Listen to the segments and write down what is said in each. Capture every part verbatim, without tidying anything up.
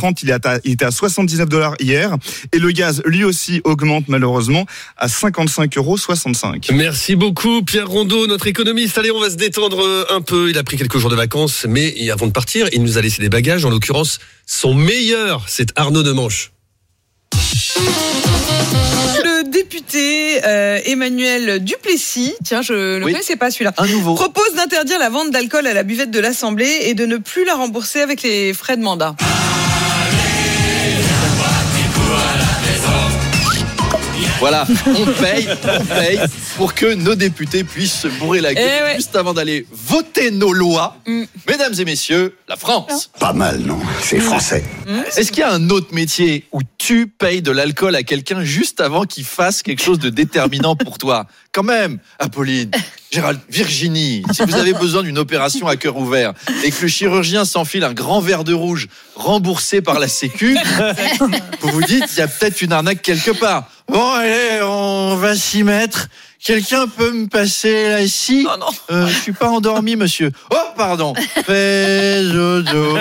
trente, il, est à, il était à soixante-dix-neuf dollars hier. Et le gaz, lui aussi, augmente malheureusement à cinquante-cinq euros soixante-cinq. Merci beaucoup Pierre Rondeau, notre économiste. Allez, on va se détendre un peu. Il a pris quelques jours de vacances, mais avant de partir, il nous a laissé des bagages. En l'occurrence, son meilleur, c'est Arnaud Demanche. Le député euh, Emmanuel Duplessis, tiens, je ne oui. connaissais pas celui-là, un nouveau. propose d'interdire la vente d'alcool à la buvette de l'Assemblée et de ne plus la rembourser avec les frais de mandat. Voilà, on paye, on paye pour que nos députés puissent se bourrer la gueule eh ouais. juste avant d'aller voter nos lois. Mm. Mesdames et messieurs, la France. Non. Pas mal, non ? C'est français. Mm. Est-ce qu'il y a un autre métier où tu payes de l'alcool à quelqu'un juste avant qu'il fasse quelque chose de déterminant pour toi ? Quand même, Apolline, Gérald, Virginie, si vous avez besoin d'une opération à cœur ouvert et que le chirurgien s'enfile un grand verre de rouge remboursé par la Sécu, vous vous dites, il y a peut-être une arnaque quelque part. Bon, allez, on va s'y mettre. Quelqu'un peut me passer là ici ? Oh non. Euh, je suis pas endormi, monsieur. Oh, pardon. Fais dodo,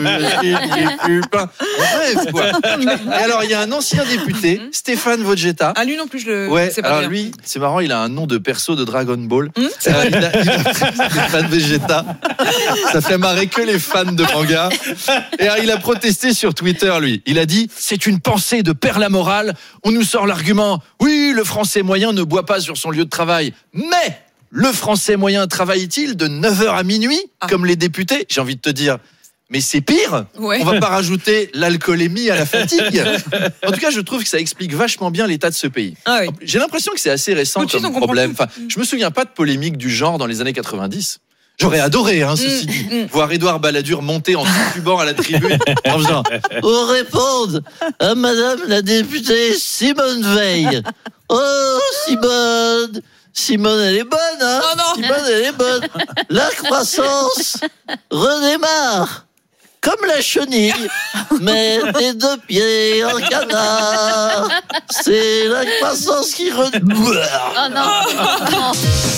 bref, quoi. Et alors, il y a un ancien député, Stéphane Vojetta. Ah, lui non plus, je le ouais, sais pas. Alors bien. lui, c'est marrant, il a un nom de perso de Dragon Ball. Mmh, c'est euh, il a, il a, Stéphane Vojetta. Ça fait marrer que les fans de manga. Et alors, il a protesté sur Twitter, lui. Il a dit, c'est une pensée de père la morale. On nous sort l'argument, oui, le français moyen ne boit pas sur son lieu de travail. Mais le français moyen travaille-t-il de neuf heures à minuit, ah. comme les députés ? J'ai envie de te dire, mais c'est pire. Ouais. On va pas rajouter l'alcoolémie à la fatigue. En tout cas, je trouve que ça explique vachement bien l'état de ce pays. Ah oui. J'ai l'impression que c'est assez récent Tout comme problème. Enfin, je me souviens pas de polémique du genre dans les années quatre-vingt-dix. J'aurais adoré, hein, ceci dit, mmh, mmh. voir Édouard Balladur monter en suppubant à la tribune en faisant « On répond à Madame la députée Simone Veil. Oh, Simone, Simone, elle est bonne, hein oh non. Simone, elle est bonne. La croissance redémarre. Comme la chenille, mais des deux pieds en canard. C'est la croissance qui redémarre. Oh non, non.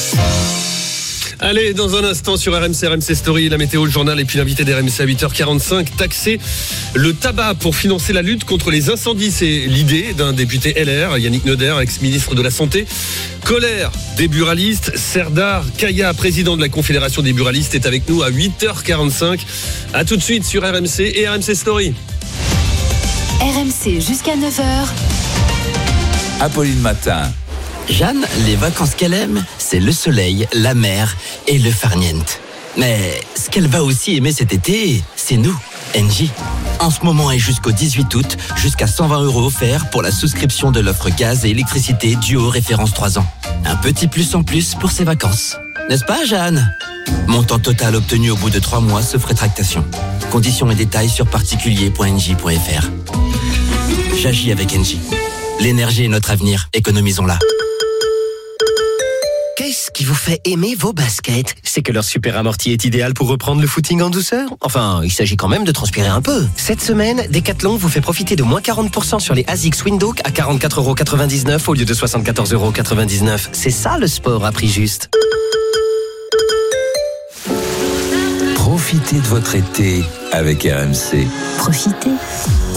Allez, dans un instant sur R M C, R M C Story, la météo, le journal et puis l'invité d'R M C à huit heures quarante-cinq. Taxer le tabac pour financer la lutte contre les incendies, c'est l'idée d'un député L R, Yannick Neuder, ex-ministre de la Santé. Colère des buralistes, Serdar Kaya, président de la Confédération des buralistes, est avec nous à huit heures quarante-cinq. A tout de suite sur R M C et R M C Story. R M C jusqu'à neuf heures. Apolline Matin. Jeanne, les vacances qu'elle aime, c'est le soleil, la mer et le farniente. Mais ce qu'elle va aussi aimer cet été, c'est nous, Engie. En ce moment et jusqu'au dix-huit août, jusqu'à cent vingt euros offerts pour la souscription de l'offre gaz et électricité duo référence trois ans. Un petit plus en plus pour ses vacances. N'est-ce pas, Jeanne ? Montant total obtenu au bout de trois mois sauf rétractation. Conditions et détails sur particulier point engie point f r. J'agis avec Engie. L'énergie est notre avenir, économisons-la. Qu'est-ce qui vous fait aimer vos baskets ? C'est que leur super amorti est idéal pour reprendre le footing en douceur. Enfin, il s'agit quand même de transpirer un peu. Cette semaine, Decathlon vous fait profiter de moins quarante pour cent sur les ASICS Windhoek à quarante-quatre euros quatre-vingt-dix-neuf au lieu de soixante-quatorze euros quatre-vingt-dix-neuf. C'est ça le sport à prix juste. Profitez de votre été avec R M C. Profitez.